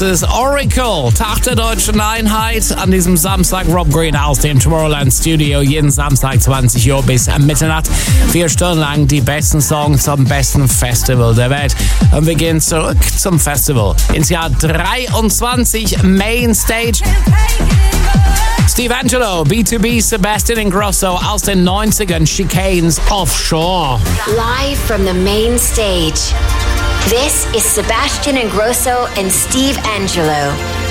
ist Oracle, Tag der deutschen Einheit. An diesem Samstag Rob Green aus dem Tomorrowland Studio. Jeden Samstag 20 Uhr bis Mitternacht. 4 Stunden lang die besten Songs zum besten Festival der Welt. Und wir gehen zurück zum Festival ins Jahr 23, Main Stage. Steve Angelo, B2B, Sebastian Ingrosso aus den 90ern, Chicanes Offshore. Live from the main stage, this is Sebastian Ingrosso and Steve Angelo.